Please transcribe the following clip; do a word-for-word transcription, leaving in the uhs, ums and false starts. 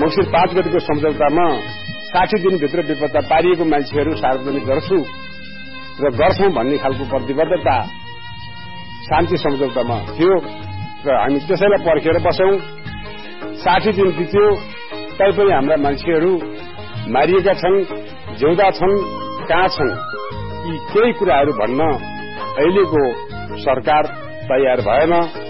मङ्सिर पाँच गतिको सम्झौतामा साठी दिनभित्र बेपत्ता पारिएको मान्छेहरू सार्वजनिक गर्छु र गर्छौं भन्ने खालको प्रतिबद्धता शान्ति सम्झौतामा थियो र हामी त्यसैलाई पर्खेर बस्यौं। साठी दिन बित्यो तैपनि हाम्रा मान्छेहरू मारिएका छन्, जिउँदा छन्, कहाँ छन्, यी केही कुराहरू भन्न अहिलेको सरकार तयार भएन।